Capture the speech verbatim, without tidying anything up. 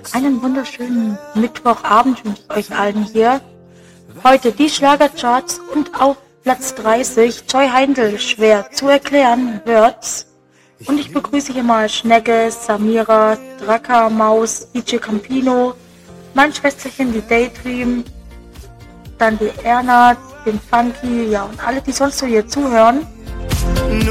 Einen wunderschönen Mittwochabend wünsche ich euch allen hier. Heute die Schlagercharts und auf Platz dreißig Joy Heindl, schwer zu erklären, Words. Und ich begrüße hier mal Schnegge, Samira, Draka, Maus, D J Campino, mein Schwesterchen, die Daydream, dann die Erna, den Funky, ja und alle, die sonst so hier zuhören.